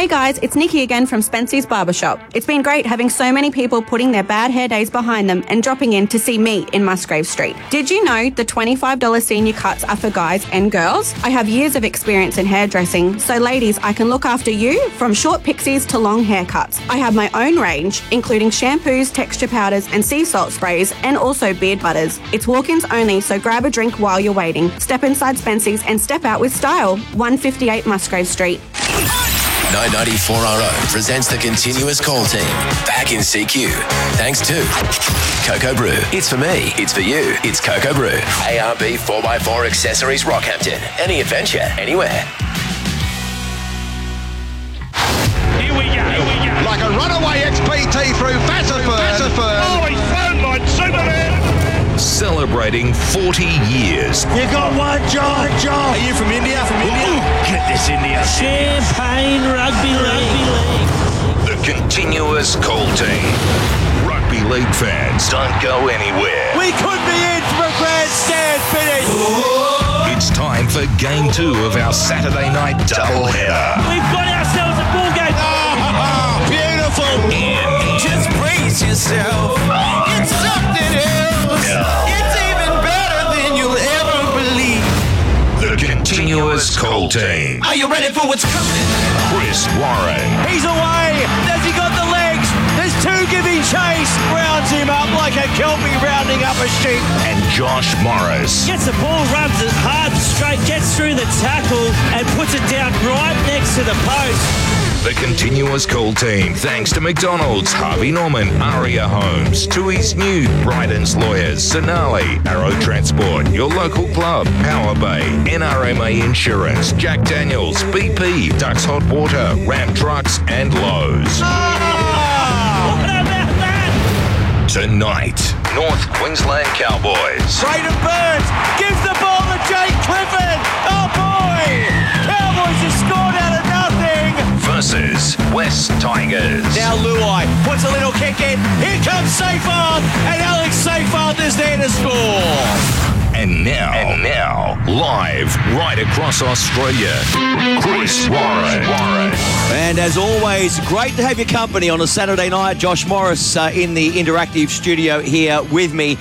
Hey guys, it's Nikki again from Spency's Barbershop. It's been great having so many people putting their bad hair days behind them and dropping in to see me in Musgrave Street. Did you know the $25 senior cuts are for guys and girls? I have years of experience in hairdressing, so ladies, I can look after you from short pixies to long haircuts. I have my own range, including shampoos, texture powders and sea salt sprays, and also beard butters. It's walk-ins only, so grab a drink while you're waiting. Step inside Spency's and step out with style. 158 Musgrave Street. 994RO presents the continuous call team back in CQ. Thanks to Cocoa Brew. It's for me. It's for you. It's Cocoa Brew. ARB 4x4 Accessories Rockhampton. Any adventure, anywhere. Here we go. Like a runaway XPT through Vassiford. Oh, he's flown like Superman. Celebrating 40 years. You got one, John. Are you from India? Get this India. Champagne Rugby League. The continuous call team. Rugby league fans, don't go anywhere. We could be in for a grandstand finish. It's time for Game 2 of our Saturday night doubleheader. We've got ourselves a ball game. Beautiful. Just brace yourself. It's something else. It's even better than you'll ever believe. The continuous call team. Are you ready for what's coming? Chris Warren, He's away. Has he got the legs? There's two giving chase. Rounds him up like a kelpie rounding up a sheep. and Josh Morris. Gets the ball, rubs it hard and straight, gets through the tackle and puts it down right next to the post. The continuous call team, thanks to McDonald's, Harvey Norman, Aria Homes, Tui's New, Bryden's Lawyers, Sonali, Arrow Transport, your local club, Power Bay, NRMA Insurance, Jack Daniels, BP, Ducks Hot Water, Ramp Trucks, and Lowe's. What about that? Tonight, North Queensland Cowboys Braden Burns gives the ball to Jake Clifford. Oh boy! Cowboys have scored out of nothing. versus West Tigers. Now Luai puts a little kick in. Here comes Seyfarth, and Alex Seyfarth is there to score. And now, live right across Australia, Chris Warren. And as always, great to have your company on a Saturday night. Josh Morris in the interactive studio here with me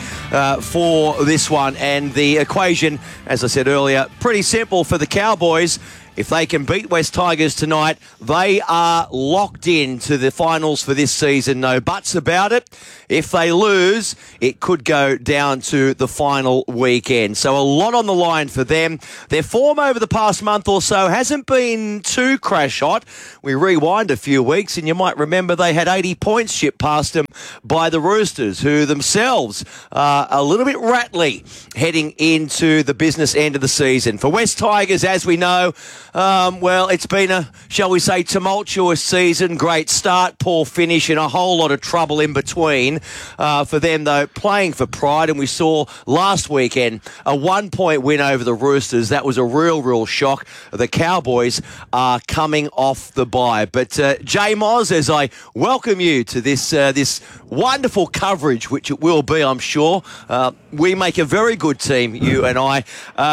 for this one. And the equation, as I said earlier, pretty simple for the Cowboys. If they can beat West Tigers tonight, they are locked in to the finals for this season. No buts about it. If they lose, it could go down to the final weekend. So a lot on the line for them. Their form over the past month or so hasn't been too crash hot. We rewind a few weeks and you might remember they had 80 points shipped past them by the Roosters, who themselves are a little bit rattly heading into the business end of the season. For West Tigers, as we know, well, it's been a, shall we say, tumultuous season. Great start, poor finish, and a whole lot of trouble in between. For them, though, playing for pride, and we saw last weekend a 1-point win over the Roosters. That was a real shock. The Cowboys are coming off the bye. But Jay Moz, as I welcome you to this wonderful coverage, which it will be, I'm sure. We make a very good team, you and I.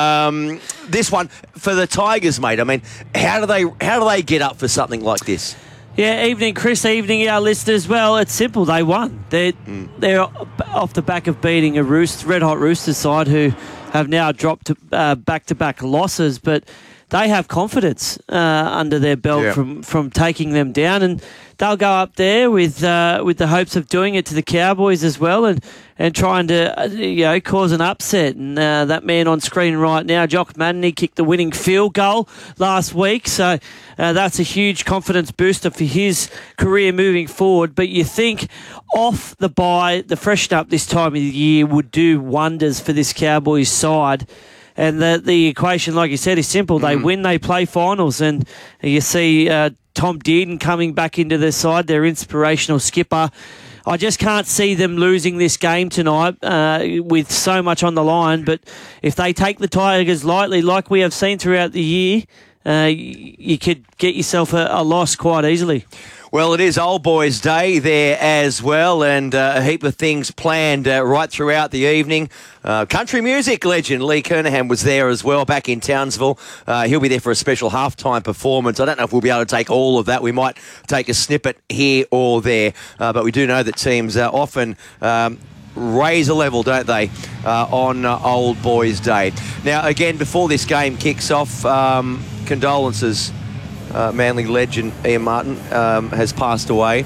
This one for the Tigers, mate. I mean, how do they get up for something like this? Yeah, evening, Chris. Evening, our listeners. Well, it's simple. They won. They're off the back of beating a red hot Roosters side who have now dropped to back-to-back losses, but they have confidence under their belt from taking them down, and they'll go up there with the hopes of doing it to the Cowboys as well, and trying to cause an upset. And that man on screen right now, Jock Madden, he kicked the winning field goal last week, so that's a huge confidence booster for his career moving forward. But you think off the bye, the freshen up this time of the year would do wonders for this Cowboys side. And the equation, like you said, is simple. They win, they play finals. And you see Tom Dearden coming back into their side, their inspirational skipper. I just can't see them losing this game tonight with so much on the line. But if they take the Tigers lightly, like we have seen throughout the year, you could get yourself a loss quite easily. Well, it is Old Boys Day there as well, and a heap of things planned right throughout the evening. Country music legend Lee Kernaghan was there as well back in Townsville. He'll be there for a special halftime performance. I don't know if we'll be able to take all of that. We might take a snippet here or there, but we do know that teams often raise a level, don't they, on Old Boys Day. Now, again, before this game kicks off, condolences. Manly legend Ian Martin has passed away.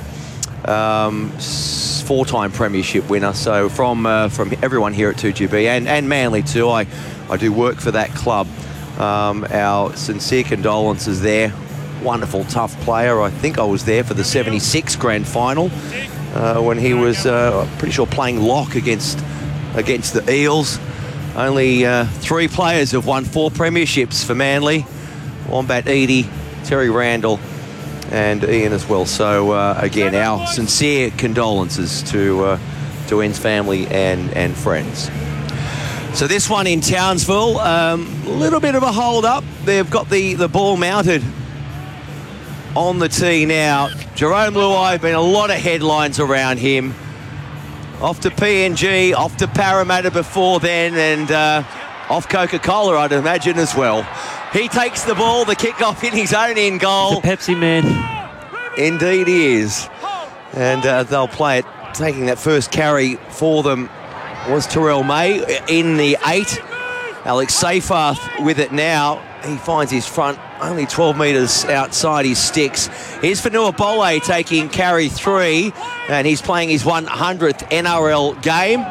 4-time premiership winner. So from everyone here at 2GB and Manly too, I do work for that club. Our sincere condolences there. Wonderful, tough player. I think I was there for the 76 grand final when he was pretty sure playing lock against the Eels. Only 3 players have won 4 premierships for Manly. Wombat Edie, Terry Randall and Ian as well. So, again, our sincere condolences to Ian's family and friends. So this one in Townsville, a little bit of a hold-up. They've got the ball mounted on the tee now. Jerome Luai, been a lot of headlines around him. Off to PNG, off to Parramatta before then, and off Coca-Cola, I'd imagine, as well. He takes the ball, the kick-off in his own end goal. He's a Pepsi man. Indeed he is. And they'll play it. Taking that first carry for them was Terrell May in the 8. Alex Seyfarth with it now. He finds his front only 12 metres outside his sticks. Here's Fanua Bole taking carry 3, and he's playing his 100th NRL game.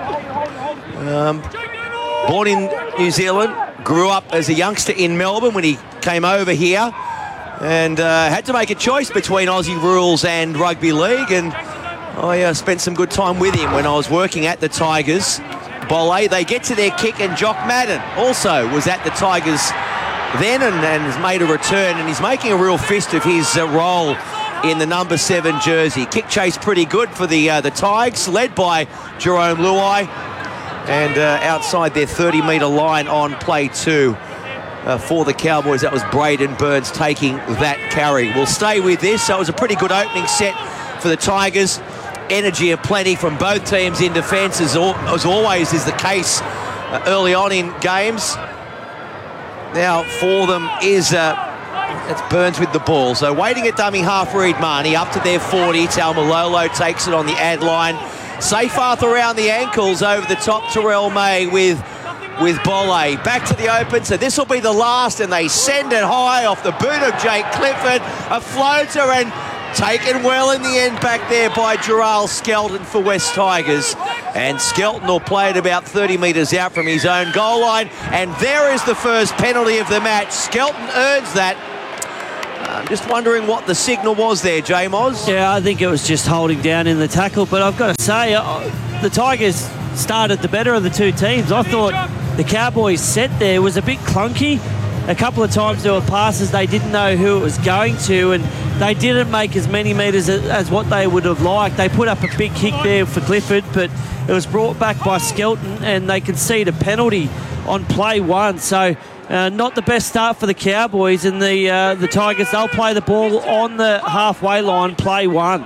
Born in New Zealand, grew up as a youngster in Melbourne when he came over here, and had to make a choice between Aussie rules and rugby league, and I spent some good time with him when I was working at the Tigers. Bole, they get to their kick, and Jock Madden also was at the Tigers then and has made a return, and he's making a real fist of his role in the number 7 jersey. Kick chase pretty good for the Tigers, led by Jerome Luai, and outside their 30-metre line on play 2 for the Cowboys. That was Braden Burns taking that carry. We'll stay with this. So it was a pretty good opening set for the Tigers. Energy aplenty from both teams in defence, as always is the case early on in games. Now for them is it's Burns with the ball. So waiting at dummy half, Reed Marnie up to their 40. Taumalolo takes it on the ad line. Seyfarth around the ankles over the top. Terrell May with Bole. Back to the open. So this will be the last, and they send it high off the boot of Jake Clifford. A floater, and taken well in the end back there by Gerald Skelton for West Tigers. And Skelton will play it about 30 metres out from his own goal line. And there is the first penalty of the match. Skelton earns that. I'm just wondering what the signal was there, J-Moz. Yeah, I think it was just holding down in the tackle. But I've got to say, the Tigers started the better of the two teams. I thought the Cowboys set there was a bit clunky. A couple of times there were passes they didn't know who it was going to, and they didn't make as many metres as what they would have liked. They put up a big kick there for Clifford, but it was brought back by Skelton, and they conceded a penalty on play 1. So not the best start for the Cowboys, and the Tigers, they'll play the ball on the halfway line, play 1.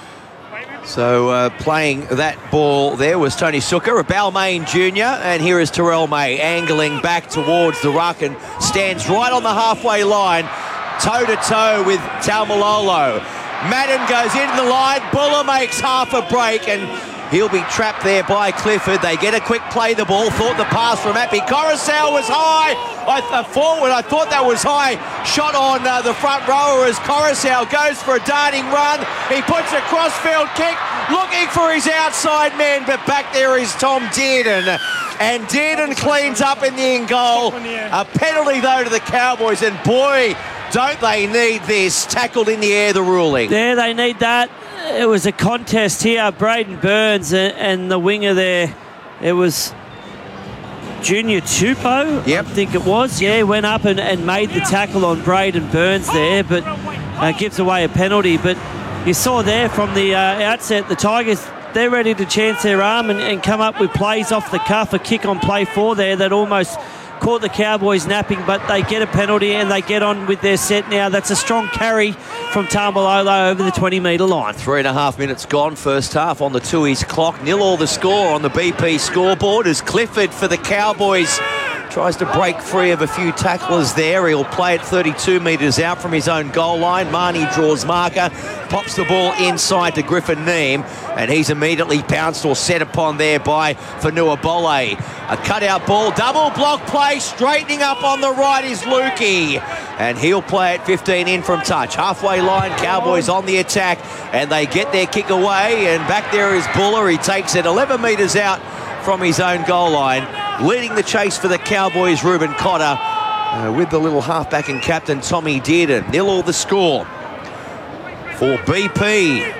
So playing that ball there was Tony Sukker, a Balmain Jr., and here is Terrell May angling back towards the ruck and stands right on the halfway line, toe-to-toe with Taumalolo. Madden goes into the line, Buller makes half a break, and he'll be trapped there by Clifford. They get a quick play the ball. Thought the pass from Appy Coruscant was high. Forward, I thought that was high. Shot on the front rower as Coruscant goes for a darting run. He puts a crossfield kick, looking for his outside man, but back there is Tom Dearden. And Dearden cleans up in the end goal. A penalty, though, to the Cowboys, and boy, don't they need this. Tackled in the air, the ruling. Yeah, they need that. It was a contest here. Braden Burns and the winger there, it was Junior Tupou, yep. I think it was. Yeah, went up and made the tackle on Braden Burns there, but gives away a penalty. But you saw there from the outset, the Tigers, they're ready to chance their arm and come up with plays off the cuff. A kick on play 4 there that almost caught the Cowboys napping, but they get a penalty and they get on with their set now. That's a strong carry from Taumalolo over the 20-metre line. 3.5 minutes gone, first half on the Tooheys clock. 0-0 the score on the BP scoreboard as Clifford for the Cowboys tries to break free of a few tacklers there. He'll play it 32 metres out from his own goal line. Marnie draws marker, pops the ball inside to Griffin Neame, and he's immediately pounced or set upon there by Fanua Bole. A cutout ball, double block play, straightening up on the right is Lukey, and he'll play it 15 in from touch. Halfway line, Cowboys on the attack, and they get their kick away, and back there is Buller. He takes it 11 metres out from his own goal line. Leading the chase for the Cowboys, Ruben Cotter, with the little halfback and captain Tommy Dearden. 0-0 the score for BP.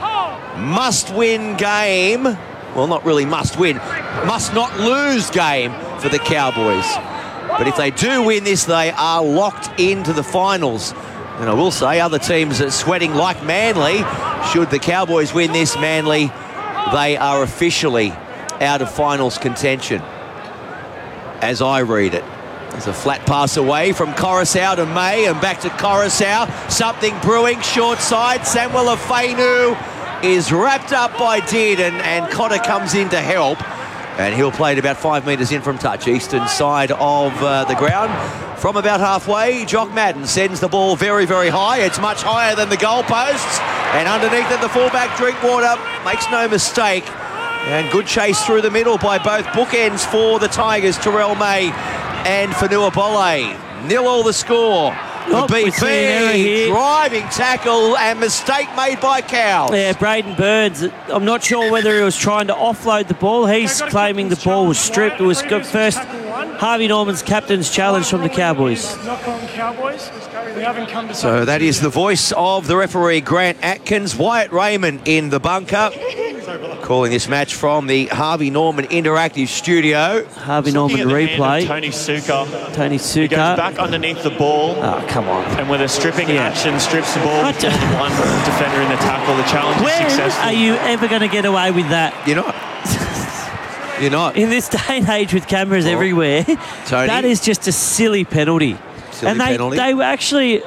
Must-win game. Well, not really must-win. Must-not-lose game for the Cowboys. But if they do win this, they are locked into the finals. And I will say, other teams are sweating like Manly. Should the Cowboys win this, Manly, they are officially out of finals contention, as I read it. There's a flat pass away from Coruscant to May, and back to Coruscant. Something brewing, short side. Samuel Afenu is wrapped up by Dearden, and Cotter comes in to help. And he'll play it about 5 metres in from touch, eastern side of the ground. From about halfway, Jock Madden sends the ball very, very high. It's much higher than the goalposts. And underneath it, the fullback Drinkwater makes no mistake. And good chase through the middle by both bookends for the Tigers, Terrell May and Fanua Bole. 0-0 the score. Oh, BP driving tackle and mistake made by Cowles. Yeah, Braden Burns. I'm not sure whether he was trying to offload the ball. He's claiming the ball was stripped. It was good first. Harvey Norman's captain's challenge from the Cowboys. So that is the voice of the referee, Grant Atkins. Wyatt Raymond in the bunker, calling this match from the Harvey Norman Interactive Studio. Harvey Norman replay. Tony Suka. Tony He goes Suka. back underneath the ball. Oh, come on. And with a stripping action, strips the ball. What? One defender in the tackle. The challenge is When successful. are you ever going to get away with that? You're not. You're not. In this day and age with cameras everywhere, Tony? that is just a silly penalty. Silly penalty. They were actually,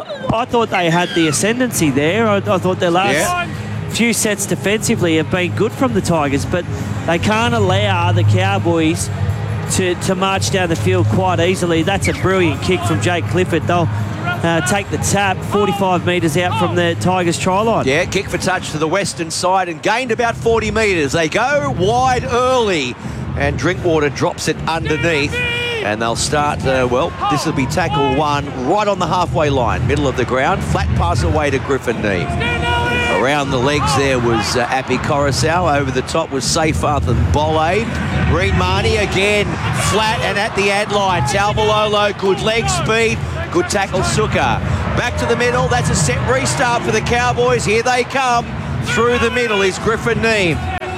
I thought they had the ascendancy there. I thought their last few sets defensively have been good from the Tigers, but they can't allow the Cowboys to march down the field quite easily. That's a brilliant kick from Jake Clifford. They'll take the tap 45 metres out from the Tigers' try line. Yeah, kick for touch to the western side and gained about 40 metres. They go wide early, and Drinkwater drops it underneath. And they'll start, this will be tackle one right on the halfway line, middle of the ground. Flat pass away to Griffin Neame. Around the legs there was Appy Coruscant. Over the top was Seyfarth Bole. Reed Marnie again, flat and at the ad line. Taumalolo, good leg speed, good tackle Suka. Back to the middle, that's a set restart for the Cowboys. Here they come. Through the middle is Griffin Neame.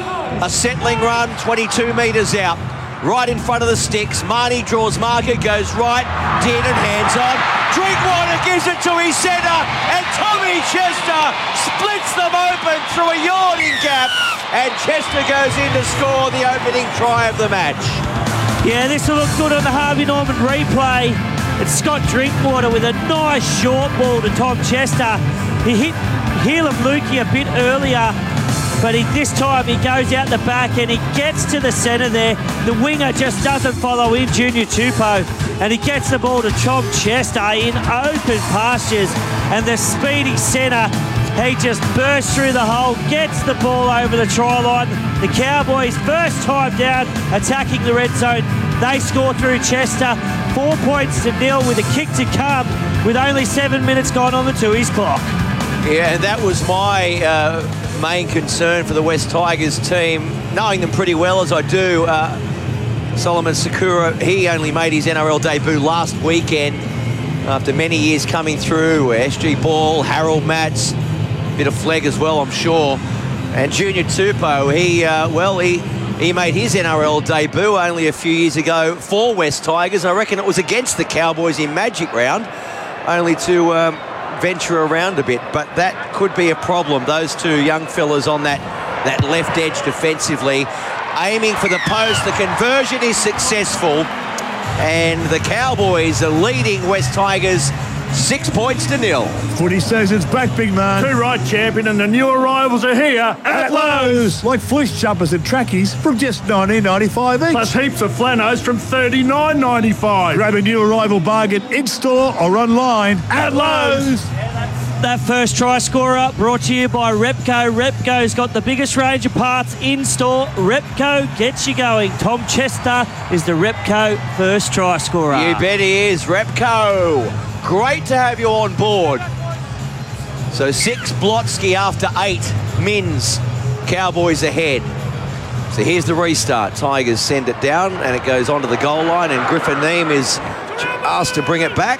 A settling run, 22 metres out. Right in front of the sticks. Marnie draws marker, goes right. Dearden hands on. Drinkwater gives it to his centre, and Tommy Chester splits them open through a yawning gap, and Chester goes in to score the opening try of the match. Yeah, this will look good on the Harvey Norman replay. It's Scott Drinkwater with a nice short ball to Tom Chester. He hit heel of Lukey a bit earlier, but this time he goes out the back and he gets to the centre there. The winger just doesn't follow in, Junior Tupou, and he gets the ball to Tom Chester in open pastures, and the speedy centre, he just bursts through the hole, gets the ball over the try line. The Cowboys, first time down, attacking the red zone. They score through Chester, 4 points to 0 with a kick to come with only 7 minutes gone on the Tooheys clock. Yeah, and that was my main concern for the West Tigers team, knowing them pretty well as I do. Solomon Sakura, he only made his NRL debut last weekend after many years coming through. SG Ball, Harold Matz, bit of flag as well, I'm sure. And Junior Tupou, he made his NRL debut only a few years ago for West Tigers. I reckon it was against the Cowboys in Magic Round, only to venture around a bit, but that could be a problem. Those two young fellas on that left edge defensively, aiming for the post. The conversion is successful, and the Cowboys are leading West Tigers 6 points to 0. Footy season's back, big man. Two-right champion and the new arrivals are here at Lowe's. Like fleece jumpers and trackies from just $19.95 each. Plus heaps of flanos from $39.95. Grab a new arrival bargain in-store or online at Lowe's. That first try scorer brought to you by Repco. Repco's got the biggest range of parts in-store. Repco gets you going. Tom Chester is the Repco first try scorer. You bet he is. Repco, great to have you on board. So 6 Blotsky after 8 Mins. Cowboys ahead. So here's the restart. Tigers send it down and it goes onto the goal line and Griffin Neame is asked to bring it back.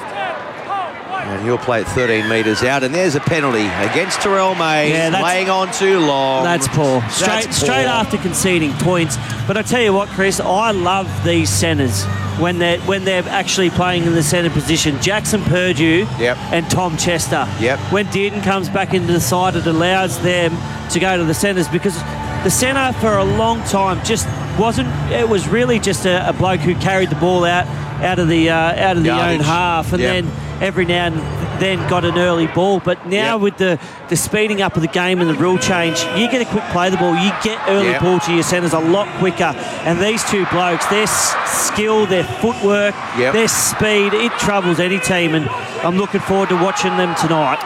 And he'll play it 13 metres out. And there's a penalty against Terrell May. Yeah, laying on too long. That's poor. Straight after conceding points. But I tell you what, Chris, I love these centres when they're actually playing in the centre position. Jackson Purdue and Tom Chester. When Dearden comes back into the side, it allows them to go to the centres because the centre for a long time just wasn't. It was really just a bloke who carried the ball out of the own half, and then every now and then got an early ball. But now with the speeding up of the game and the rule change, you get a quick play the ball, you get early ball to your centres a lot quicker. And these two blokes, their skill, their footwork, their speed, it troubles any team. And I'm looking forward to watching them tonight.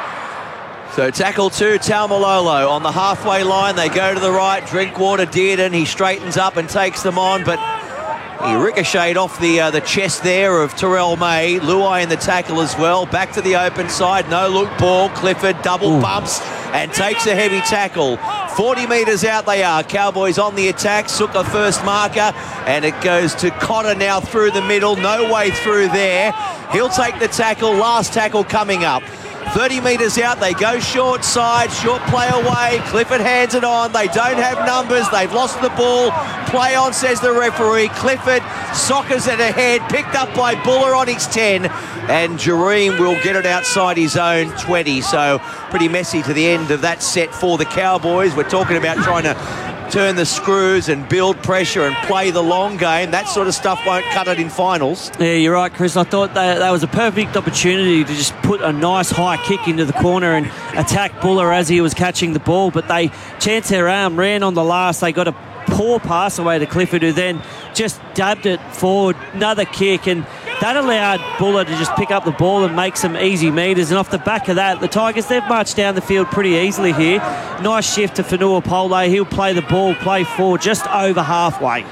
So tackle 2, Taumalolo on the halfway line. They go to the right. Drinkwater, Dearden. He straightens up and takes them on, but he ricocheted off the chest there of Terrell May. Luai in the tackle as well. Back to the open side. No look ball. Clifford double bumps and takes a heavy tackle. 40 metres out they are. Cowboys on the attack. Suka first marker. And it goes to Cotter now through the middle. No way through there. He'll take the tackle. Last tackle coming up. 30 metres out, they go short side, short play away, Clifford hands it on, they don't have numbers, they've lost the ball, play on says the referee, Clifford soccers it ahead, picked up by Buller on his 10, and Jareem will get it outside his own 20, so pretty messy to the end of that set for the Cowboys. We're talking about trying to turn the screws and build pressure and play the long game. That sort of stuff won't cut it in finals. Yeah, you're right, Chris. I thought that was a perfect opportunity to just put a nice high kick into the corner and attack Buller as he was catching the ball, but they chanced their arm, ran on the last. They got a poor pass away to Clifford, who then just dabbed it forward, another kick, and that allowed Buller to just pick up the ball and make some easy metres. And off the back of that, the Tigers, they've marched down the field pretty easily here. Nice shift to Fanua Pole. He'll play the ball, play forward, just over halfway.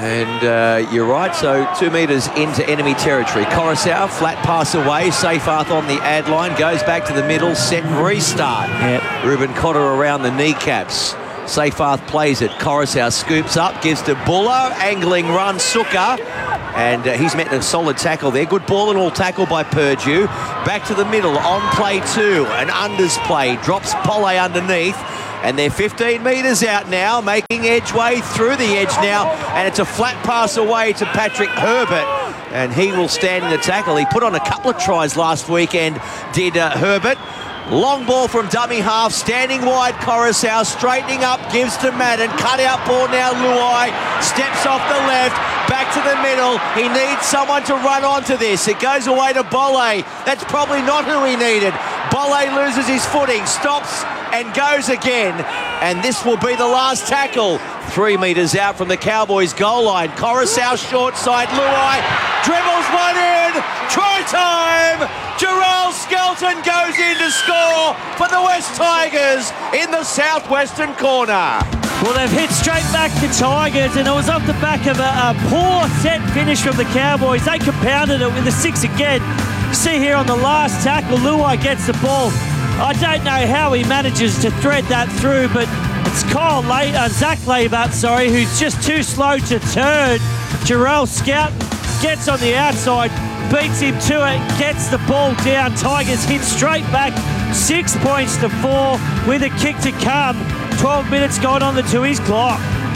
And you're right, so 2 metres into enemy territory. Coruscant, flat pass away. Seyfarth on the ad line, goes back to the middle, set and restart. Ruben Cotter around the kneecaps. Seyfarth plays it. Coruscant scoops up, gives to Buller. Angling run, Suka. And he's met a solid tackle there. Good ball and all tackle by Purdue. Back to the middle, on play 2. An unders play. Drops Pole underneath. And they're 15 metres out now, making edgeway through the edge now. And it's a flat pass away to Patrick Herbert. And he will stand in the tackle. He put on a couple of tries last weekend, did Herbert. Long ball from dummy half, standing wide Coruscant, straightening up, gives to Madden, cut out ball now Luai, steps off the left, back to the middle, he needs someone to run onto this, it goes away to Bolle, that's probably not who he needed, Bolle loses his footing, stops and goes again, and this will be the last tackle, 3 metres out from the Cowboys goal line, Coruscant short side, Luai dribbles one in, try time, Jarrell Skelton goes in to score for the West Tigers in the southwestern corner. Well, they've hit straight back to Tigers, and it was off the back of a poor set finish from the Cowboys. They compounded it with a 6 again. You see here on the last tackle, Luai gets the ball. I don't know how he manages to thread that through, but it's Zach Labart, who's just too slow to turn. Jarrell Skelton gets on the outside, beats him to it, gets the ball down. Tigers hit straight back, 6 points to 4 with a kick to come. 12 minutes gone on the 2's clock.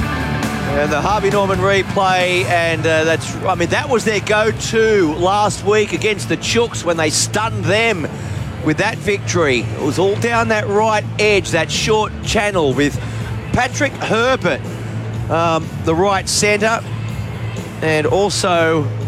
And the Harvey Norman replay, and that was their go-to last week against the Chooks when they stunned them with that victory. It was all down that right edge, that short channel with Patrick Herbert, the right centre, and also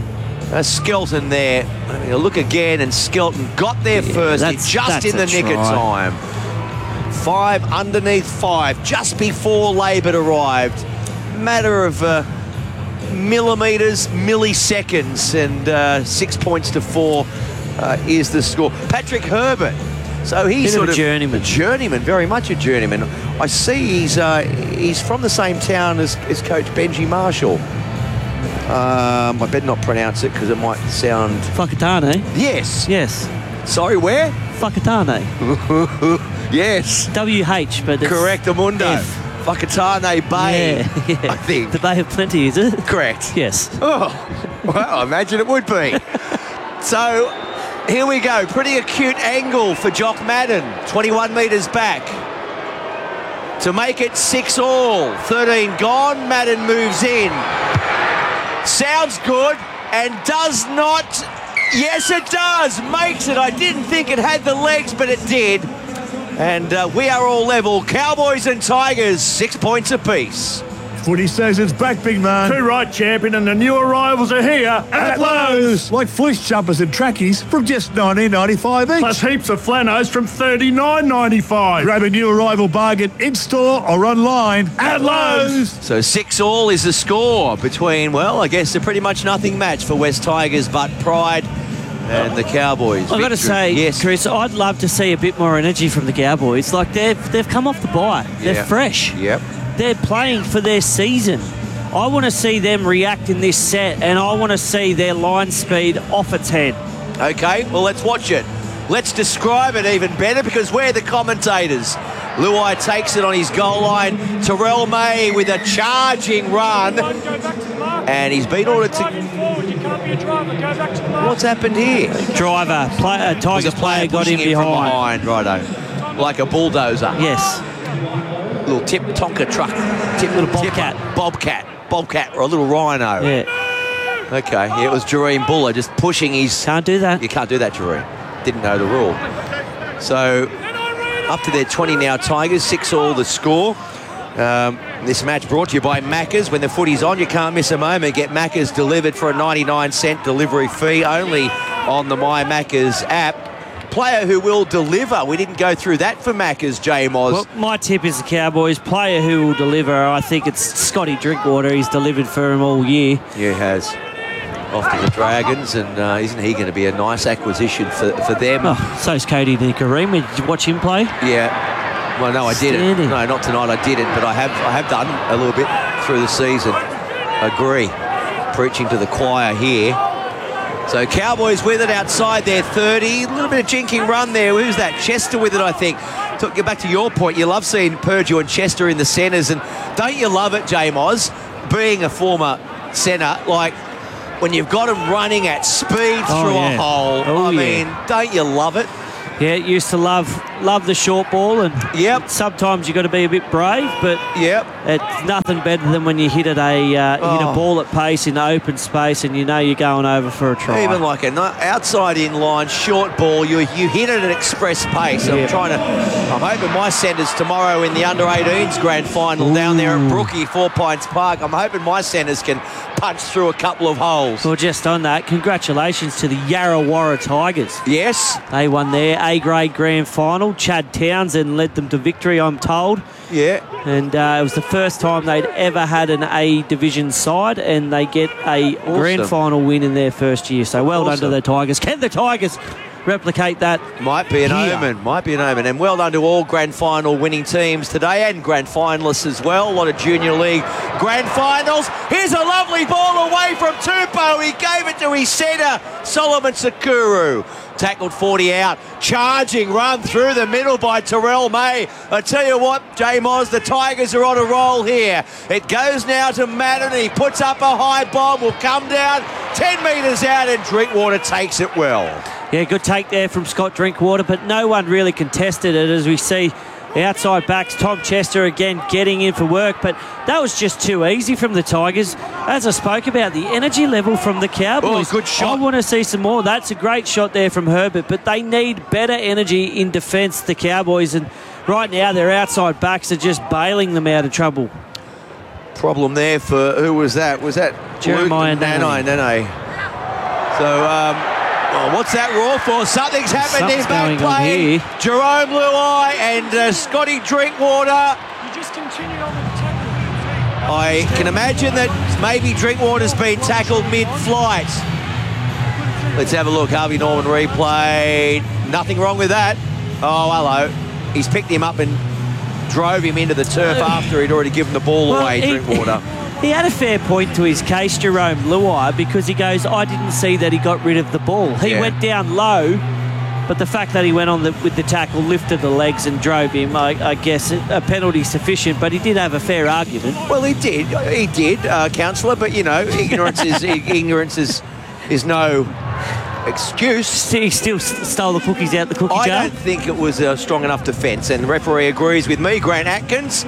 Skelton there. I mean, look again, and Skelton got there first, just in the nick of time. 5 underneath 5, just before Labour arrived. Matter of millimetres, milliseconds, and 6 points to 4 is the score. Patrick Herbert. So he's sort of a journeyman. Journeyman, very much a journeyman. I see he's from the same town as Coach Benji Marshall. I better not pronounce it because it might sound... Whakatane? Yes. Yes. Sorry, where? Whakatane. Yes. WH, but it's... Correct, Amundo. Whakatane Bay, yeah. I think. The Bay of Plenty, is it? Correct. Yes. Oh, well, I imagine it would be. So, here we go. Pretty acute angle for Jock Madden. 21 metres back. To make it 6-all. 13 gone. Madden moves in. Sounds good and does not. Yes, it does. Makes it. I didn't think it had the legs, but it did. And we are all level. Cowboys and Tigers, 6 points apiece. Footy says it's back, big man. Two right, champion, and the new arrivals are here at Lowe's. Like fleece jumpers and trackies from just $19.95 each. Plus heaps of flanos from $39.95. Grab a new arrival bargain in-store or online at Lowe's. So 6-all is the score between, well, I guess a pretty much nothing match for West Tigers, but Pride and the Cowboys. I've got to say, yes, Chris, I'd love to see a bit more energy from the Cowboys. Like, they've come off the bye. They're fresh. Yep. They're playing for their season. I want to see them react in this set, and I want to see their line speed off its head. Okay, well, let's watch it. Let's describe it even better because we're the commentators. Luai takes it on his goal line. Terrell May with a charging run. And he's been ordered to... What's happened here? Tigers player got him behind. Righto. Like a bulldozer. Yes. Little tip Tonka truck. Little Bobcat. Bobcat or a little rhino. Yeah. Okay, yeah, it was Jareem Buller just pushing his... Can't do that. You can't do that, Jareem. Didn't know the rule. So, up to their 20 now, Tigers, 6-all the score. This match brought to you by Macca's. When the footy's on, you can't miss a moment. Get Macca's delivered for a 99-cent delivery fee only on the My Macca's app. Player who will deliver. We didn't go through that for Macca's, J. Moz. Well, my tip is the Cowboys. Player who will deliver, I think it's Scotty Drinkwater. He's delivered for him all year. Yeah, he has. Off to the Dragons, and isn't he going to be a nice acquisition for them? Oh, so's Cody Nikarima. Did you watch him play? Yeah. Well, no, I didn't. No, not tonight. I didn't, but I have done a little bit through the season. Agree. Preaching to the choir here. So Cowboys with it outside their 30. A little bit of jinking run there. Who's that? Chester with it, I think. To get back to your point, you love seeing Purdue and Chester in the centres, and don't you love it, J. Moz, being a former centre, like when you've got them running at speed through a hole. I mean, don't you love it? Yeah, used to love the short ball, and sometimes you've got to be a bit brave, but it's nothing better than when you hit a ball at pace in open space and you know you're going over for a try. Even like an outside in line short ball, you hit it at express pace. I'm hoping my centres tomorrow in the under-18s grand final down there at Brookie, 4 Pines Park. I'm hoping my centres can punch through a couple of holes. Well, just on that, congratulations to the Yarrawarra Tigers. Yes. They won their A-grade grand final. Chad Townsend led them to victory, I'm told. Yeah. And it was the first time they'd ever had an A-division side, and they get a grand final win in their first year. So well done to the Tigers. Can the Tigers replicate that? Might be an omen. And well done to all grand final winning teams today and grand finalists as well. A lot of junior league grand finals. Here's a lovely ball away from Tupou. He gave it to his centre, Solomon Sakuru. Tackled 40 out. Charging run through the middle by Terrell May. I tell you what, J. Moz, the Tigers are on a roll here. It goes now to Madden. He puts up a high bomb. Will come down 10 metres out, and Drinkwater takes it well. Yeah, good take there from Scott Drinkwater, but no one really contested it, as we see the outside backs. Tom Chester again getting in for work, but that was just too easy from the Tigers. As I spoke about, the energy level from the Cowboys. Oh, good shot. I want to see some more. That's a great shot there from Herbert, but they need better energy in defence, the Cowboys, and right now their outside backs are just bailing them out of trouble. Problem there for, who was that? Was that Jeremiah Nene? Nene. So, what's that roar for? Something's happened in back play. Jerome Luai and Scotty Drinkwater. You just continued on with the tackle. I can imagine that maybe Drinkwater's been tackled mid-flight. Let's have a look. Harvey Norman replay. Nothing wrong with that. Oh, hello. He's picked him up and drove him into the turf after he'd already given the ball away, Drinkwater. He had a fair point to his case, Jerome Luai, because he goes, I didn't see that he got rid of the ball. He went down low, but the fact that he went on with the tackle, lifted the legs and drove him, I guess a penalty sufficient, but he did have a fair argument. Well, he did, Councillor, but, you know, ignorance is no excuse. He still stole the cookies out the cookie jar. I don't think it was a strong enough defence, and the referee agrees with me, Grant Atkins.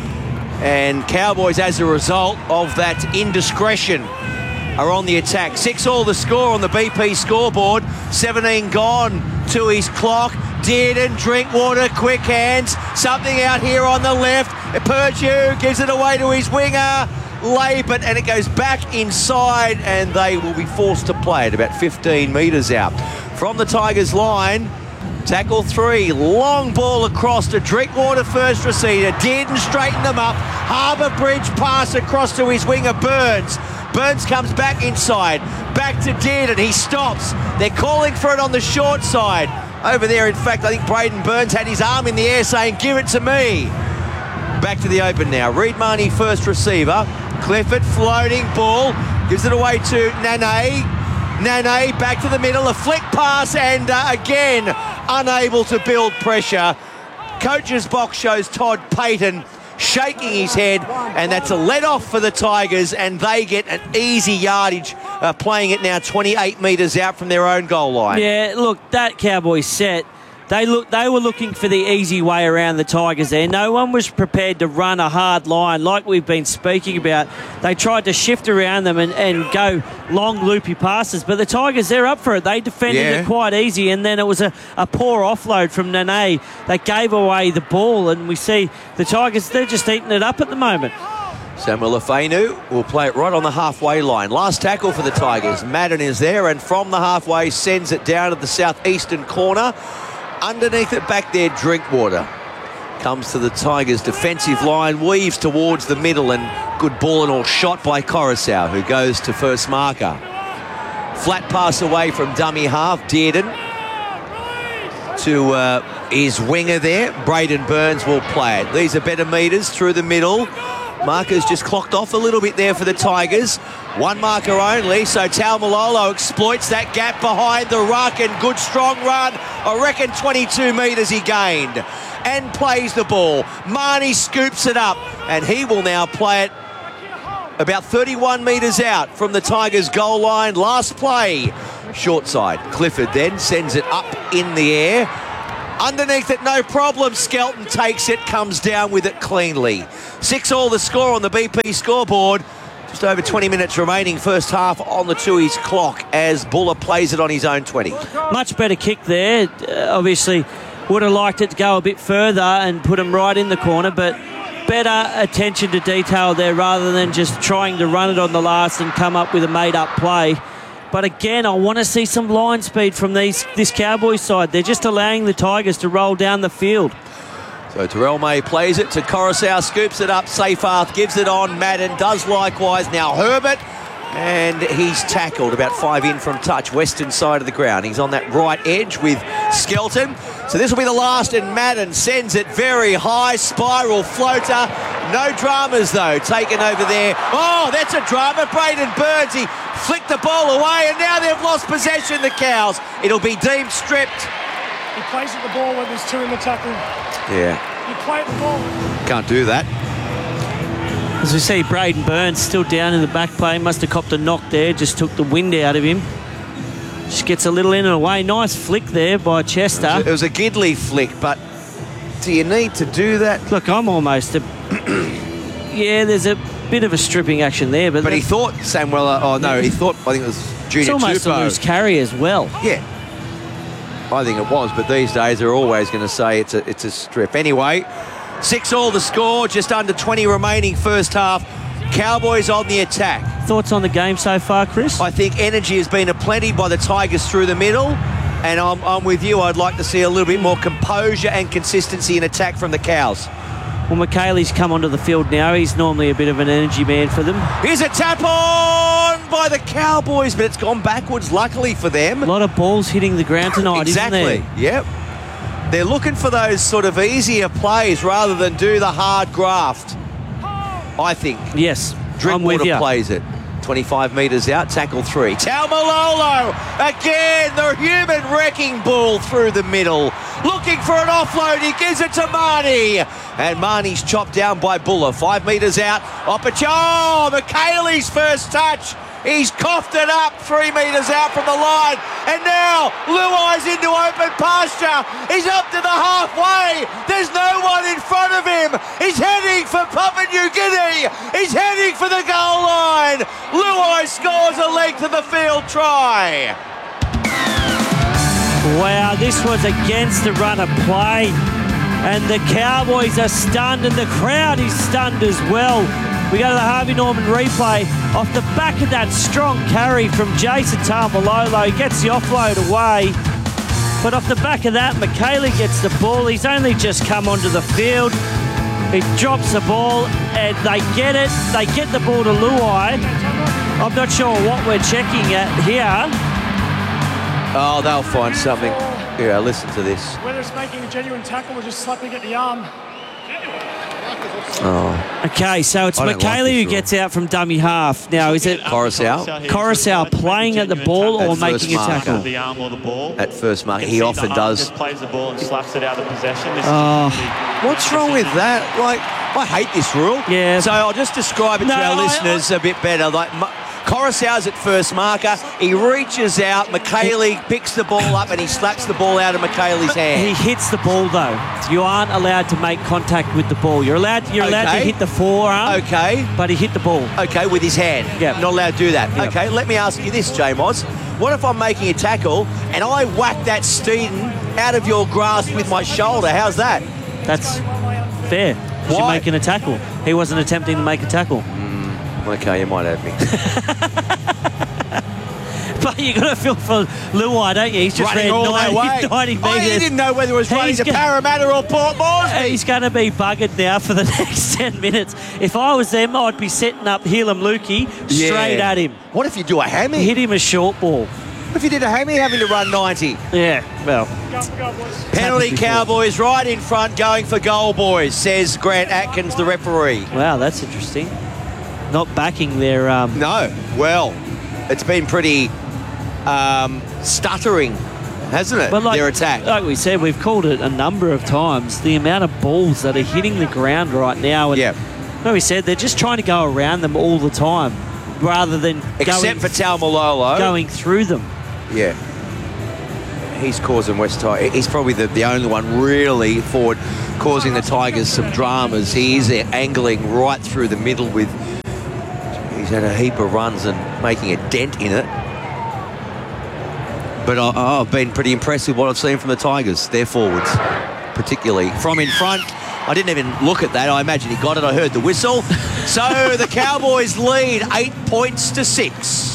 And Cowboys, as a result of that indiscretion, are on the attack. 6-all the score on the BP scoreboard. 17 gone to his clock. Dearden, Drinkwater, quick hands. Something out here on the left. Purdue gives it away to his winger. Laban, and it goes back inside, and they will be forced to play it about 15 metres out. From the Tigers line, tackle 3, long ball across to Drinkwater, first receiver. Dearden straightened them up. Harbour Bridge pass across to his winger, Burns. Burns comes back inside. Back to Dearden. He stops. They're calling for it on the short side. Over there, in fact, I think Braden Burns had his arm in the air saying, give it to me. Back to the open now. Reed Marnie, first receiver. Clifford, floating ball. Gives it away to Nane. Nane back to the middle. A flick pass, and again, unable to build pressure. Coach's box shows Todd Payton shaking his head, and that's a let-off for the Tigers, and they get an easy yardage, playing it now 28 metres out from their own goal line. Yeah, look, that Cowboys set, they were looking for the easy way around the Tigers there. No one was prepared to run a hard line like we've been speaking about. They tried to shift around them and go long loopy passes, but the Tigers, they're up for it. They defended it quite easy, and then it was a poor offload from Nene that gave away the ball, and we see the Tigers, they're just eating it up at the moment. Samuel Afenu will play it right on the halfway line. Last tackle for the Tigers. Madden is there, and from the halfway sends it down to the southeastern corner. Underneath it back there, Drinkwater comes to the Tigers' defensive line, weaves towards the middle, and good ball and all shot by Coruscant, who goes to first marker. Flat pass away from dummy half, Dearden to his winger there. Braden Burns will play it. These are better metres through the middle. Markers just clocked off a little bit there for the Tigers. One marker only, so Taumalolo exploits that gap behind the ruck, and good strong run. I reckon 22 metres he gained, and plays the ball. Marnie scoops it up, and he will now play it about 31 metres out from the Tigers' goal line. Last play, short side. Clifford then sends it up in the air. Underneath it, no problem. Skelton takes it, comes down with it cleanly. 6-all the score on the BP scoreboard. Just over 20 minutes remaining, first half on the Tui's clock, as Buller plays it on his own 20. Much better kick there. Obviously, would have liked it to go a bit further and put him right in the corner, but better attention to detail there rather than just trying to run it on the last and come up with a made-up play. But again, I want to see some line speed from this Cowboys side. They're just allowing the Tigers to roll down the field. So Terrell May plays it to Coruscant, scoops it up. Seyfarth gives it on. Madden does likewise. Now Herbert, and he's tackled about 5 in from touch, western side of the ground. He's on that right edge with Skelton. So this will be the last, and Madden sends it very high. Spiral floater. No dramas, though, taken over there. Oh, that's a drama. Braden Burns, he flicked the ball away, and now they've lost possession, the Cows. It'll be deemed stripped. He plays at the ball when there's 2 in the tackle. Yeah. You play at the ball. Can't do that. As we see, Braden Burns still down in the back play. Must have copped a knock there. Just took the wind out of him. Just gets a little in and away. Nice flick there by Chester. It was a Gidley flick, but do you need to do that? Look, I'm almost yeah, there's a bit of a stripping action there. But he thought Samuel... Oh, no, he thought... I think it was Junior Tupou. It's almost a loose carry as well. Yeah. I think it was, but these days they're always going to say it's a strip. Anyway, 6-all the score, just under 20 remaining first half. Cowboys on the attack. Thoughts on the game so far, Chris? I think energy has been aplenty by the Tigers through the middle, and I'm with you. I'd like to see a little bit more composure and consistency in attack from the Cows. Well, McKaylee's come onto the field now. He's normally a bit of an energy man for them. Here's a tap on by the Cowboys, but it's gone backwards, luckily for them. A lot of balls hitting the ground tonight, isn't there? Exactly, yep. They're looking for those sort of easier plays rather than do the hard graft, I think. Yes, Drinkwater plays it. 25 metres out, tackle 3. Taumalolo, again, the human wrecking ball through the middle. Looking for an offload, he gives it to Marnie. And Marnie's chopped down by Buller. 5 metres out, McKaylee's first touch. He's coughed it up 3 metres out from the line. And now Luai's into open pasture. He's up to the halfway. There's no one in front of him. He's heading for Papua New Guinea. He's heading for the goal line. Luai scores a length of the field try. Wow, this was against the run of play. And the Cowboys are stunned, and the crowd is stunned as well. We go to the Harvey Norman replay. Off the back of that strong carry from Jason Taumalolo, he gets the offload away. But off the back of that, McKaylee gets the ball. He's only just come onto the field. He drops the ball, and they get it. They get the ball to Luai. I'm not sure what we're checking at here. Oh, they'll find something. Yeah, listen to this. Whether it's making a genuine tackle or just slapping at the arm. Oh. Okay, so it's McKaylee who gets out from dummy half. Now, is it Coruscant playing at the ball or making a tackle? The arm or the ball. At first mark, he often does. Just plays the ball and slaps it out of possession. What's wrong with that? Like, I hate this rule. Yeah. So I'll just describe it to our listeners a bit better. Like, Coruscant's at first marker. He reaches out. McKaylee picks the ball up and he slaps the ball out of McKaylee's hand. He hits the ball though. You aren't allowed to make contact with the ball. You're allowed to hit the forearm. Okay. But he hit the ball. Okay, with his hand. Yeah. Not allowed to do that. Yep. Okay, let me ask you this, J-Moz. What if I'm making a tackle and I whack that Steeden out of your grasp with my shoulder? How's that? That's fair. Why? You're making a tackle. He wasn't attempting to make a tackle. Okay, you might have me. But you got to feel for Luai, don't you? He's just running ran all 90 that way. metres. He didn't know whether it was running to Parramatta or Port Moresby. He's going to be buggered now for the next 10 minutes. If I was them, I'd be setting up Helam Lukey straight at him. What if you do a hammy? Hit him a short ball. What if you did a hammy having to run 90? Yeah, well. Penalty Cowboys right in front going for goal, boys, says Grant Atkins, the referee. Wow, that's interesting. Not backing their... No, well, it's been pretty stuttering, hasn't it, their attack? Like we said, we've called it a number of times, the amount of balls that are hitting the ground right now. And like we said, they're just trying to go around them all the time rather than except for Taumalolo going through them. Yeah. He's causing West Tigers. He's probably the only one really forward causing the Tigers some dramas. He is angling right through the middle with... He's had a heap of runs and making a dent in it. But I've been pretty impressed with what I've seen from the Tigers, their forwards, particularly from in front. I didn't even look at that. I imagine he got it. I heard the whistle. So the Cowboys lead 8 points to 6.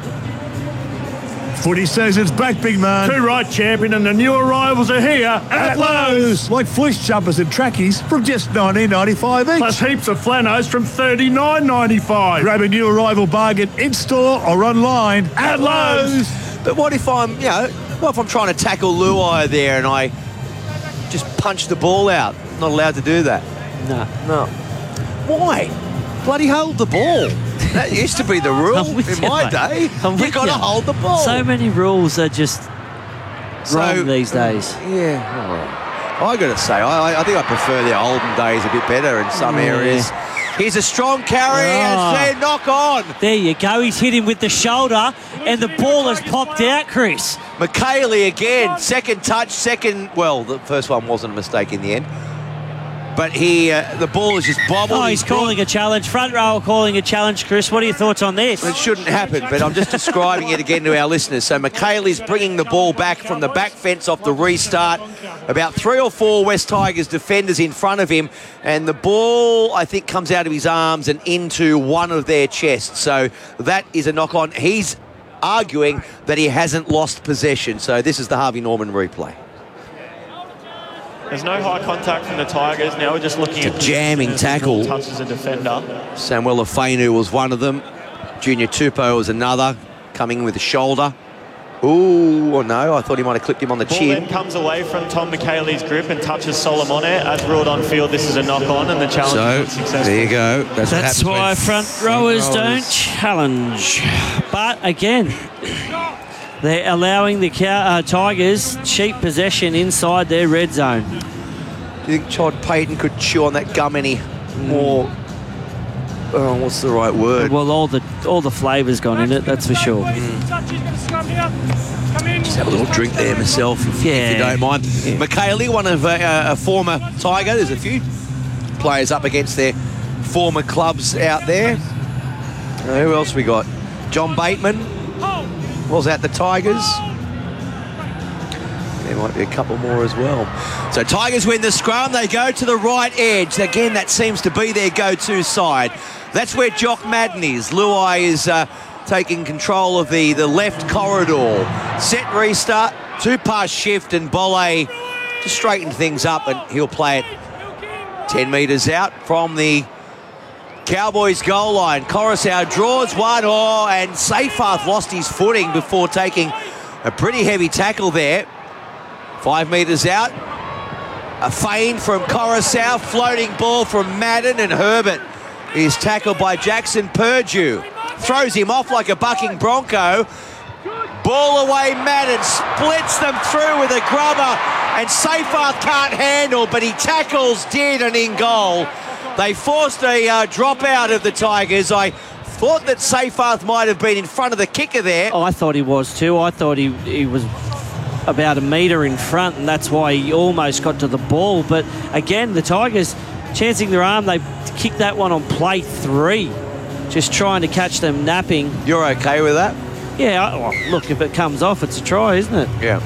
Footy says it's back, big man. Two right, champion, and the new arrivals are here at Lowe's. Like fleece jumpers and trackies from just $19.95 each. Plus heaps of flanos from $39.95. Grab a new arrival bargain in-store or online at Lowe's. But what if I'm, trying to tackle Luai there and I just punch the ball out? Not allowed to do that. No. Why? Bloody hold the ball. That used to be the rule in my day. You got to hold the ball. So many rules are just wrong these days. Yeah. I got to say, I think I prefer the olden days a bit better in some areas. Here's a strong carry and fair knock on. There you go. He's hit him with the shoulder and the ball has popped out, Chris. McKaylee again. Second touch, the first one wasn't a mistake in the end. but the ball is just bobbled. Oh, he's calling a challenge. Front row calling a challenge, Chris. What are your thoughts on this? It shouldn't happen, but I'm just describing it again to our listeners. So McHaley's bringing the ball back from the back fence off the restart. About 3 or 4 West Tigers defenders in front of him, and the ball, I think, comes out of his arms and into one of their chests. So that is a knock-on. He's arguing that he hasn't lost possession. So this is the Harvey Norman replay. There's no high contact from the Tigers. Now we're just looking at jamming tackle. Touches a defender. Samuel Afenu was one of them. Junior Tupou was another, coming with a shoulder. Ooh, no, I thought he might have clipped him on the Ball chin. then comes away from Tom McHaley's grip and touches Solomone. As ruled on field, this is a knock-on, and the challenge is successful. There you go. That's why front rowers don't challenge. But again, they're allowing the Tigers cheap possession inside their red zone. Do you think Todd Payton could chew on that gum any more? Oh, what's the right word? Well, all the flavour's gone in it, that's for sure. Just have a little drink there myself, if you don't mind. Yeah. McHaley, one of a former Tiger. There's a few players up against their former clubs out there. Who else we got? John Bateman was at the Tigers. There might be a couple more as well. So Tigers win the scrum. They go to the right edge. Again, that seems to be their go-to side. That's where Jock Madden is. Luai is taking control of the left corridor. Set restart, 2-pass shift, and Bolle just straightened things up, and he'll play it 10 metres out from the Cowboys goal line. Coruscant draws one, and Seyfarth lost his footing before taking a pretty heavy tackle there. 5 metres out. A feint from Coruscant, floating ball from Madden, and Herbert is tackled by Jackson Purdue. Throws him off like a bucking bronco. Ball away, Madden splits them through with a grubber, and Seyfarth can't handle, but he tackles Did and in goal. They forced a dropout of the Tigers. I thought that Seyfarth might have been in front of the kicker there. Oh, I thought he was too. I thought he was about a metre in front, and that's why he almost got to the ball. But again, the Tigers chancing their arm. They kicked that one on play 3, just trying to catch them napping. You're okay with that? Yeah, look, if it comes off, it's a try, isn't it? Yeah.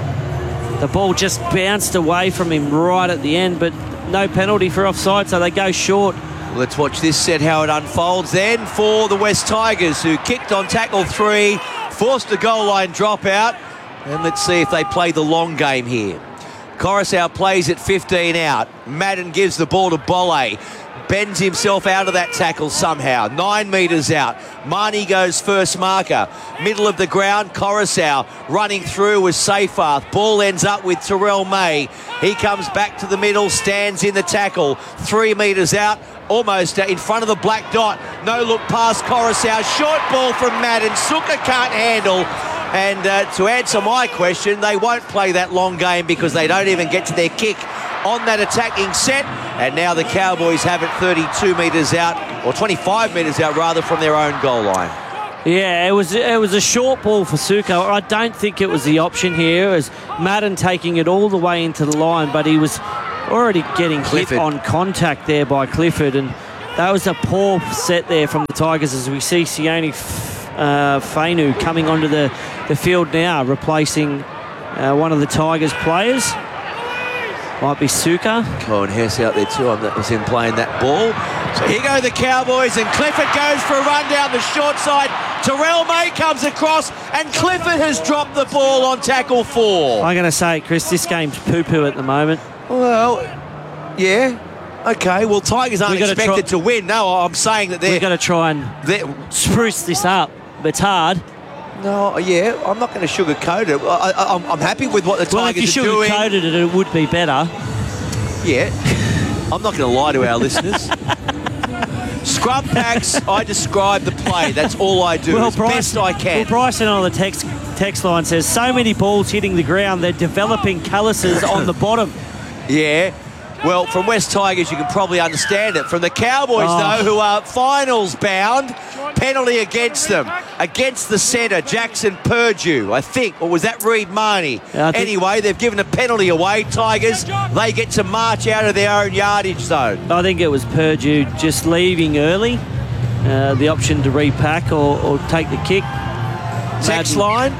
The ball just bounced away from him right at the end, but no penalty for offside, so they go short. Let's watch this set, how it unfolds then for the West Tigers, who kicked on tackle 3, forced a goal line dropout, and let's see if they play the long game here. Coruscant plays it 15 out. Madden gives the ball to Bolle. Bends himself out of that tackle somehow. 9 metres out. Marnie goes first marker. Middle of the ground, Coruscant running through with Seyfarth. Ball ends up with Terrell May. He comes back to the middle, stands in the tackle. 3 metres out, almost in front of the black dot. No look past Coruscant. Short ball from Madden. Suka can't handle. And to answer my question, they won't play that long game because they don't even get to their kick on that attacking set. And now the Cowboys have it 32 metres out, or 25 metres out rather, from their own goal line. Yeah, it was a short ball for Suka. I don't think it was the option here. It was Madden taking it all the way into the line, but he was already getting hit on contact there by Clifford, and that was a poor set there from the Tigers, as we see Sione Fainu coming onto the field now, replacing one of the Tigers players. Might be Suka. Cohen Hess out there too. That was him playing that ball. So here go the Cowboys, and Clifford goes for a run down the short side. Terrell May comes across, and Clifford has dropped the ball on tackle 4. I'm going to say, Chris, this game's poo-poo at the moment. Well, yeah. Okay, well, Tigers aren't expected to win. No, I'm saying that we've got to try and spruce this up. It's hard. No, yeah, I'm not going to sugarcoat it. I'm happy with what the Tigers are doing. Well, if you sugarcoated it, it would be better. Yeah. I'm not going to lie to our listeners. Scrum packs, I describe the play. That's all I do, as best I can. Well, Bryson on the text line says, so many balls hitting the ground, they're developing calluses on the bottom. Yeah. Well, from West Tigers, you can probably understand it. From the Cowboys, though, who are finals bound, penalty against them. Against the centre, Jackson Purdue, I think. Or was that Reed Marnie? Anyway, they've given a penalty away. Tigers, they get to march out of their own yardage zone. I think it was Purdue just leaving early. The option to repack or take the kick. Text line,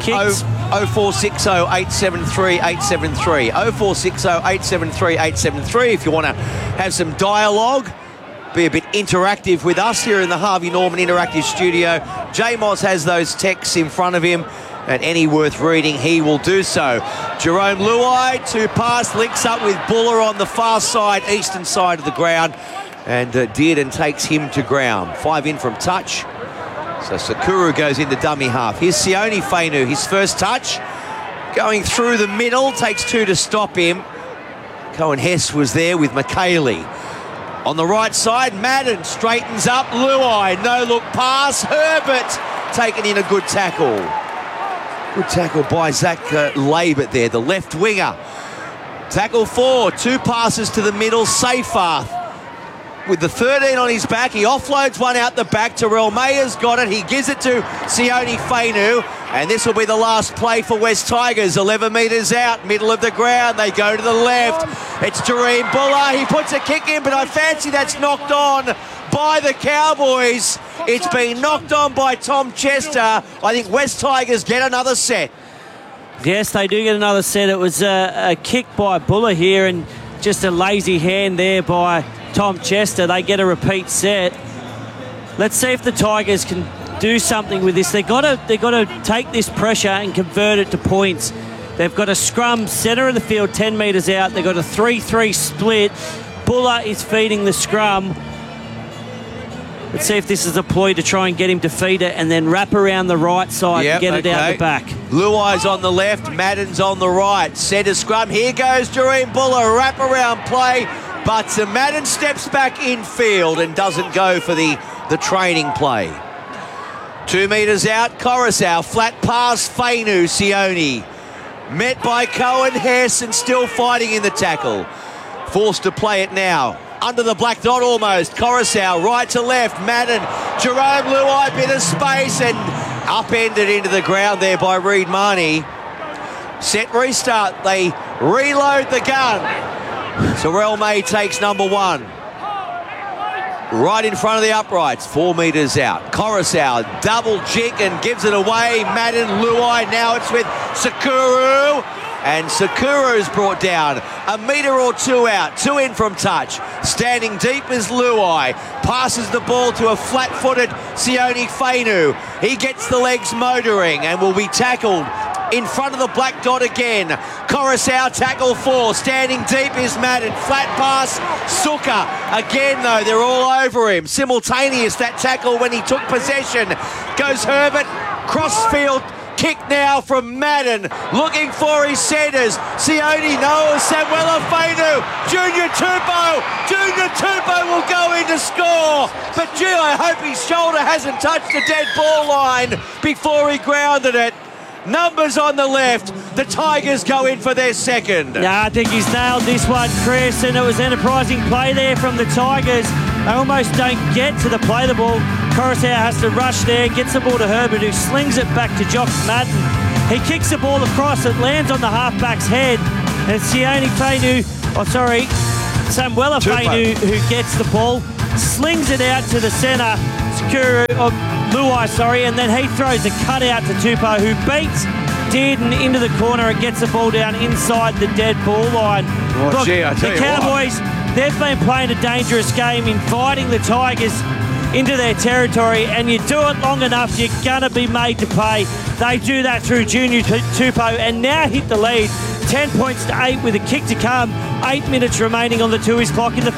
0460 873 873. 0460 873 873 if you want to have some dialogue, be a bit interactive with us here in the Harvey Norman Interactive Studio. J-Moz has those texts in front of him, and any worth reading, he will do so. Jerome Luai, 2-pass, links up with Buller on the far side, eastern side of the ground, and Dearden takes him to ground. 5 in from touch. So Sakura goes into dummy half. Here's Sione Fainu, his first touch. Going through the middle, takes 2 to stop him. Cohen Hess was there with McKaylee. On the right side, Madden straightens up. Luai, no-look pass. Herbert taking in a good tackle. Good tackle by Zach Labert there, the left winger. Tackle 4, 2 passes to the middle. Seyfarth with the 13 on his back, he offloads one out the back. Terrell Mayer's got it. He gives it to Sione Fainu. And this will be the last play for West Tigers. 11 metres out, middle of the ground. They go to the left. It's Jareem Buller. He puts a kick in, but I fancy that's knocked on by the Cowboys. It's been knocked on by Tom Chester. I think West Tigers get another set. Yes, they do get another set. It was a kick by Buller here and just a lazy hand there by Tom Chester. They get a repeat set. Let's see if the Tigers can do something with this. They've got to take this pressure and convert it to points. They've got a scrum centre of the field 10 metres out. They've got a 3-3 split. Buller is feeding the scrum. Let's see if this is a ploy to try and get him to feed it and then wrap around the right side and get it out the back. Luai's on the left, Madden's on the right. Centre scrum. Here goes Jareem Buller. Wrap around play. But Madden steps back in field and doesn't go for the training play. 2 metres out, Coruscant. Flat pass, Fainu, Sione. Met by Cohen Hess and still fighting in the tackle. Forced to play it now. Under the black dot almost. Coruscant, right to left. Madden, Jerome Luai, bit of space and upended into the ground there by Reed Marnie. Set restart. They reload the gun. Terrell May takes number 1. Right in front of the uprights, 4 metres out. Coruscant, double jig and gives it away. Madden, Luai, now it's with Sakuru. And Sakuru's brought down. A metre or 2 out, 2 in from touch. Standing deep is Luai. Passes the ball to a flat-footed Sione Fainu. He gets the legs motoring and will be tackled in front of the black dot again. Coruscant, tackle 4. Standing deep is Madden. Flat pass, Suka. Again, though, they're all over him. Simultaneous, that tackle when he took possession. Goes Herbert, crossfield. Kick now from Madden, looking for his centres. Sione, Noah, Samuela Fainu, Junior Tupou will go in to score. But gee, I hope his shoulder hasn't touched the dead ball line before he grounded it. Numbers on the left. The Tigers go in for their second. Yeah, I think he's nailed this one, Chris, and it was enterprising play there from the Tigers. They almost don't get to the play the ball. Coruscant has to rush there, gets the ball to Herbert, who slings it back to Jock Madden. He kicks the ball across, it lands on the halfback's head, and it's Sione Fainu, Samuela Fainu, who gets the ball, slings it out to the centre, Luai, and then he throws a cut out to Tupou, who beats Dearden into the corner and gets the ball down inside the dead ball line. Look, the Cowboys, they've been playing a dangerous game, inviting the Tigers into their territory, and you do it long enough, you're going to be made to pay. They do that through Junior Tupou and now hit the lead. 10 points to 8 with a kick to come. 8 minutes remaining on the 2's clock in the